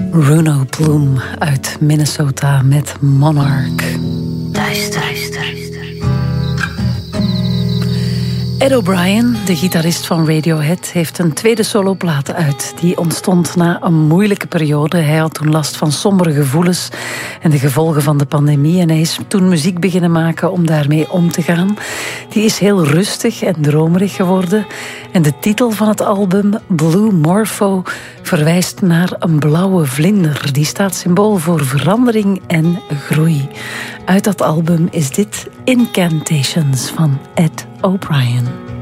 Bruno Bloom uit Minnesota met Monarch. Duister. Ed O'Brien, de gitarist van Radiohead, heeft een tweede soloplaat uit. Die ontstond na een moeilijke periode. Hij had toen last van sombere gevoelens en de gevolgen van de pandemie. En hij is toen muziek beginnen maken om daarmee om te gaan. Die is heel rustig en dromerig geworden. En de titel van het album, Blue Morpho, verwijst naar een blauwe vlinder. Die staat symbool voor verandering en groei. Uit dat album is dit Incantations van Ed O'Brien.